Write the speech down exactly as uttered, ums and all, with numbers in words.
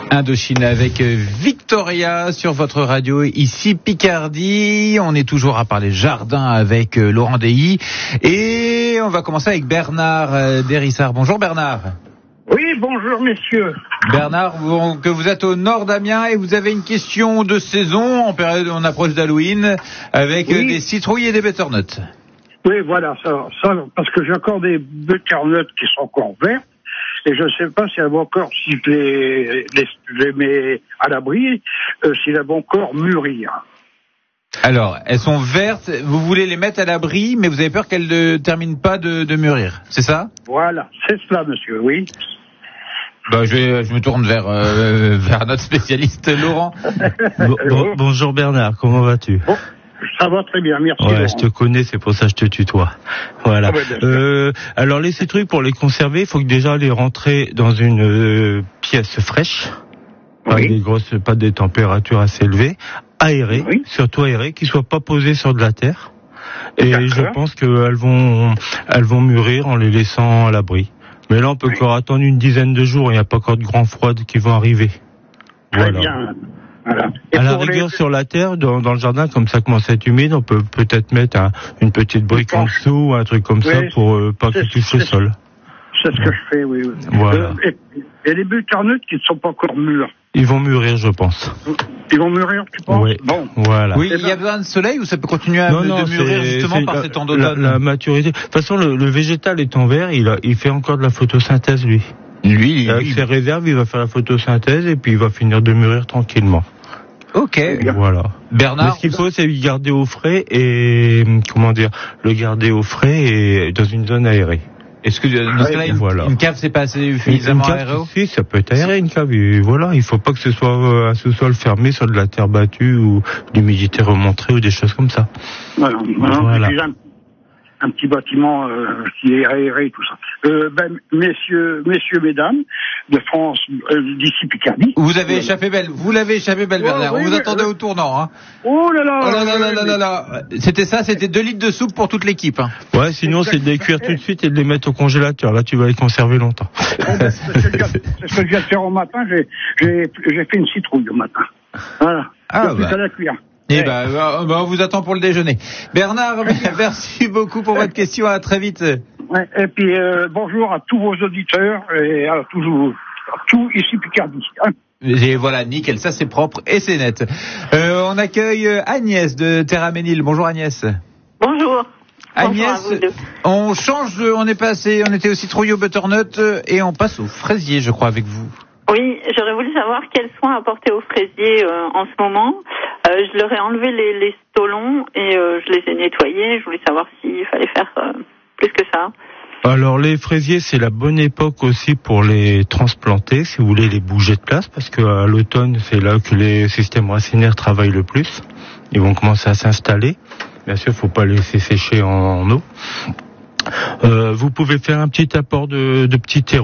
Indochine avec Victoria sur votre radio, ici Picardie. On est toujours à parler jardin avec Laurent Deilly. Et on va commencer avec Bernard Dérissard. Bonjour Bernard. Oui, bonjour messieurs. Bernard, vous, que vous êtes au nord d'Amiens et vous avez une question de saison en période, on approche d'Halloween, avec oui. des citrouilles et des butternuts. Oui, voilà, ça, ça parce que j'ai encore des butternuts qui sont encore verts. Et je ne sais pas si elles vont encore, si je les, les, les mets à l'abri, euh, si elles vont encore mûrir. Alors, elles sont vertes, vous voulez les mettre à l'abri, mais vous avez peur qu'elles ne terminent pas de, de mûrir, c'est ça ? Voilà, c'est cela, monsieur, oui. Bah, je, vais, je me tourne vers, euh, vers notre spécialiste, Laurent. bon, bon, bonjour Bernard, comment vas-tu ? Bon. Ça va très bien, merci. Ouais, Laurent. Je te connais, c'est pour ça que je te tutoie. Voilà. Ah ouais, euh, alors les citrouilles, pour les conserver, il faut que déjà les rentrer dans une euh, pièce fraîche, oui. Pas des grosses, pas des températures assez élevées, aérées, oui. Surtout aérées, qui soient pas posées sur de la terre. Et D'accord. Je pense qu'elles vont, elles vont mûrir en les laissant à l'abri. Mais là, on peut oui. encore attendre une dizaine de jours. Il n'y a pas encore de grands froids qui vont arriver. Très voilà. bien. Voilà. À la rigueur, les... sur la terre, dans, dans le jardin, comme ça commence à être humide, on peut peut-être mettre un, une petite brique en dessous, un truc comme oui, ça, pour euh, pas que touche le sol. C'est ce que je fais, oui. oui. Voilà. Euh, et, et les butternuts qui ne sont pas encore mûrs. Ils vont mûrir, je pense. Ils vont mûrir, tu penses ? Oui. Bon. Voilà. Oui, il y a besoin de soleil ou ça peut continuer à non, non, de mûrir justement par la, ces temps d'automne ? La, la maturité. De toute façon, le, le végétal étant vert, il, a, il fait encore de la photosynthèse, lui. Lui, Avec lui. ses réserves, il va faire la photosynthèse et puis il va finir de mûrir tranquillement. Ok. Voilà. Bernard. Mais ce qu'il faut, c'est le garder au frais et, comment dire, le garder au frais et dans une zone aérée. Est-ce que dans ce cas-là, une, voilà. une cave, c'est pas assez suffisamment aéré ? Si, ça peut être aéré, une cave. Et voilà, il faut pas que ce soit euh, ce soit fermé sur de la terre battue ou l'humidité remontée ou des choses comme ça. Voilà. voilà. voilà. Un petit bâtiment euh, qui est aéré, tout ça. Euh, ben, messieurs, messieurs, mesdames, de France, euh, d'ici Picardie. Vous avez voilà. échappé belle, vous l'avez échappé belle, oh, Bernard. Oui, On vous attendait euh... au tournant, hein. Oh là là. Oh là là là là là là. C'était ça, c'était deux litres de soupe pour toute l'équipe, hein. Ouais, sinon c'est de les cuire tout de suite et de les mettre au congélateur. Là, tu vas les conserver longtemps. C'est ce que je viens de faire au matin. J'ai, j'ai, j'ai fait une citrouille au matin. Voilà. Ah bah. À la cuire. Eh ben, bah, bah, on vous attend pour le déjeuner. Bernard, merci beaucoup pour votre question. À très vite. Ouais, et puis euh, bonjour à tous vos auditeurs et à toujours à tout ici Picardie. Hein. Et voilà, nickel, ça c'est propre et c'est net. Euh, on accueille Agnès de Terraménil. Bonjour Agnès. Bonjour. Agnès, Bonjour on change, de, on est passé, on était au citrouille au butternut et on passe au fraisier, je crois, avec vous. Oui, j'aurais voulu savoir quels soins apporter aux fraisiers euh, en ce moment. Euh, je leur ai enlevé les, les stolons et euh, je les ai nettoyés. Je voulais savoir s'il fallait faire euh, plus que ça. Alors les fraisiers, c'est la bonne époque aussi pour les transplanter, si vous voulez les bouger de place, parce que à l'automne, c'est là que les systèmes racinaires travaillent le plus. Ils vont commencer à s'installer. Bien sûr, il ne faut pas les laisser sécher en, en eau. Euh, vous pouvez faire un petit apport de, de petits terreaux.